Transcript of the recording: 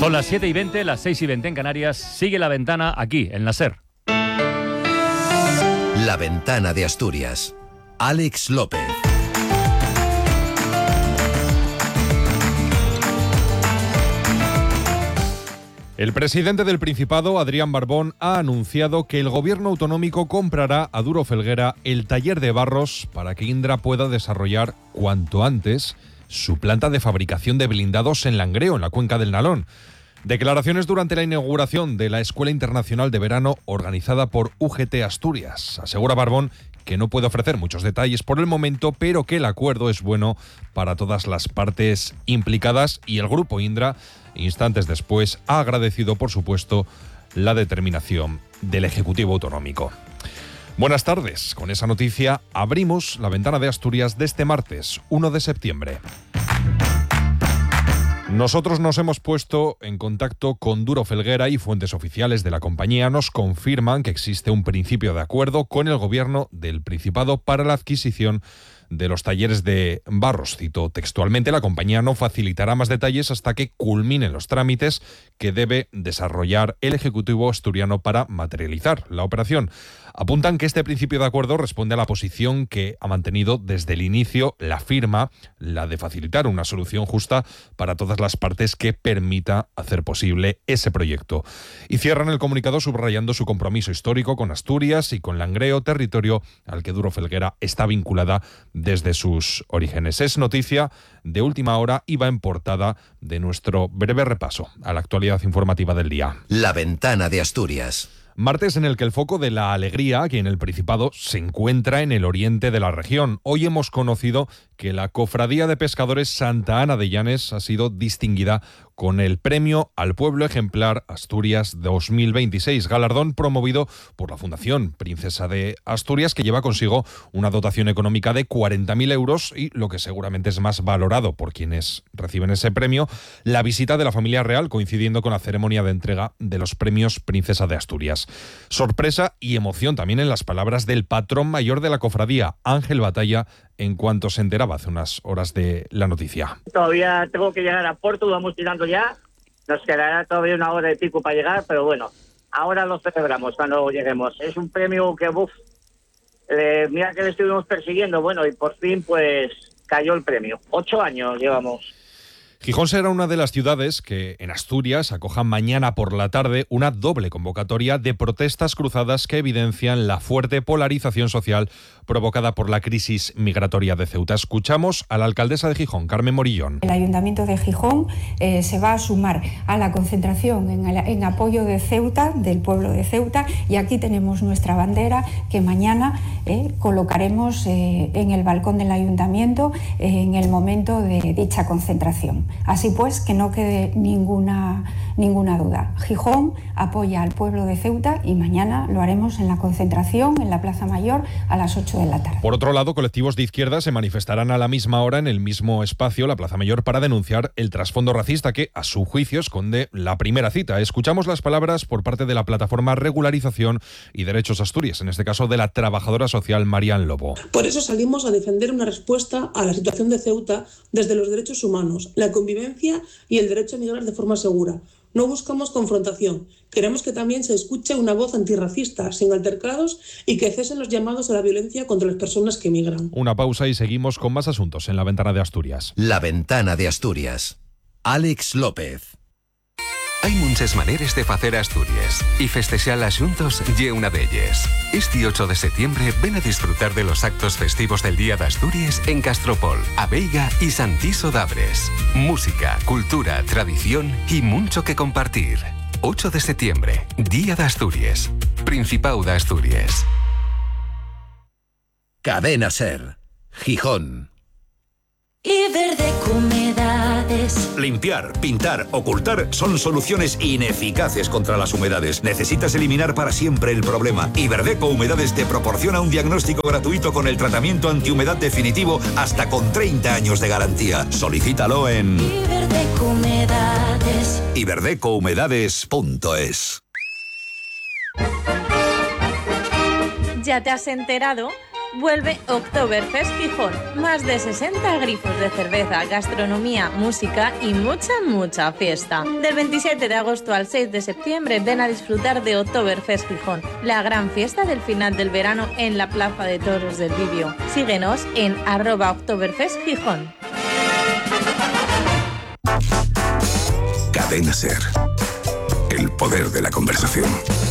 Son las 7:20, las 6:20 en Canarias. Sigue La Ventana aquí, en la SER. La Ventana de Asturias. Alex López. El presidente del Principado, Adrián Barbón, ha anunciado que el gobierno autonómico comprará a Duro Felguera el taller de barros para que Indra pueda desarrollar cuanto antes su planta de fabricación de blindados en Langreo, en la cuenca del Nalón. Declaraciones durante la inauguración de la Escuela Internacional de Verano organizada por UGT Asturias. Asegura Barbón que no puede ofrecer muchos detalles por el momento, pero que el acuerdo es bueno para todas las partes implicadas, y el grupo Indra, instantes después, ha agradecido, por supuesto, la determinación del Ejecutivo Autonómico. Buenas tardes. Con esa noticia abrimos la Ventana de Asturias de este martes, 1 de septiembre. Nosotros nos hemos puesto en contacto con Duro Felguera y fuentes oficiales de la compañía nos confirman que existe un principio de acuerdo con el gobierno del Principado para la adquisición de los talleres de barros. Cito textualmente: la compañía no facilitará más detalles hasta que culminen los trámites que debe desarrollar el Ejecutivo asturiano para materializar la operación. Apuntan que este principio de acuerdo responde a la posición que ha mantenido desde el inicio la firma, la de facilitar una solución justa para todas las partes que permita hacer posible ese proyecto. Y cierran el comunicado subrayando su compromiso histórico con Asturias y con Langreo, territorio al que Duro Felguera está vinculada desde sus orígenes. Es noticia de última hora y va en portada de nuestro breve repaso a la actualidad informativa del día. La Ventana de Asturias. Martes en el que el foco de la alegría aquí en el Principado se encuentra en el oriente de la región. Hoy hemos conocido que la Cofradía de Pescadores Santa Ana de Llanes ha sido distinguida con el Premio al Pueblo Ejemplar Asturias 2026, galardón promovido por la Fundación Princesa de Asturias, que lleva consigo una dotación económica de 40.000 euros y, lo que seguramente es más valorado por quienes reciben ese premio, la visita de la familia real coincidiendo con la ceremonia de entrega de los premios Princesa de Asturias. Sorpresa y emoción también en las palabras del patrón mayor de la cofradía, Ángel Batalla, en cuanto se enteraba hace unas horas de la noticia. Todavía tengo que llegar a Porto, vamos tirando ya. Nos quedará todavía una hora y pico para llegar, pero bueno, ahora lo celebramos cuando lleguemos. Es un premio que, mira que le estuvimos persiguiendo, bueno, y por fin pues cayó el premio. 8 años llevamos. Gijón será una de las ciudades que en Asturias acojan mañana por la tarde una doble convocatoria de protestas cruzadas que evidencian la fuerte polarización social provocada por la crisis migratoria de Ceuta. Escuchamos a la alcaldesa de Gijón, Carmen Morillón. El Ayuntamiento de Gijón se va a sumar a la concentración en apoyo de Ceuta, del pueblo de Ceuta, y aquí tenemos nuestra bandera que mañana colocaremos en el balcón del Ayuntamiento en el momento de dicha concentración. Así pues, que no quede ninguna duda. Gijón apoya al pueblo de Ceuta y mañana lo haremos en la concentración en la Plaza Mayor a las 8 de la tarde. Por otro lado, colectivos de izquierda se manifestarán a la misma hora en el mismo espacio, la Plaza Mayor, para denunciar el trasfondo racista que, a su juicio, esconde la primera cita. Escuchamos las palabras por parte de la plataforma Regularización y Derechos Asturias, en este caso de la trabajadora social Marian Lobo. Por eso salimos a defender una respuesta a la situación de Ceuta desde los derechos humanos, la convivencia y el derecho a migrar de forma segura. No buscamos confrontación. Queremos que también se escuche una voz antirracista, sin altercados, y que cesen los llamados a la violencia contra las personas que migran. Una pausa y seguimos con más asuntos en La Ventana de Asturias. La Ventana de Asturias. Alex López. Hay muchas maneras de facer Asturias y festexalas juntos ye una d'elles. Este 8 de septiembre ven a disfrutar de los actos festivos del Día de Asturias en Castropol, Abeiga y Santiso d'Abres. Música, cultura, tradición y mucho que compartir. 8 de septiembre, Día de Asturias. Principado de Asturias. Cadena SER. Gijón. Iberdeco Humedades. Limpiar, pintar, ocultar son soluciones ineficaces contra las humedades. Necesitas eliminar para siempre el problema. Iberdeco Humedades te proporciona un diagnóstico gratuito con el tratamiento antihumedad definitivo hasta con 30 años de garantía. Solicítalo en Iberdeco Humedades. iberdecohumedades.es. ¿Ya te has enterado? vuelve Oktoberfest Gijón. Más de 60 grifos de cerveza, gastronomía, música y mucha fiesta. Del 27 de agosto al 6 de septiembre ven a disfrutar de Oktoberfest Gijón, la gran fiesta del final del verano en la Plaza de Toros del Bibio. Síguenos en @Oktoberfest Gijón. Cadena SER. El poder de la conversación.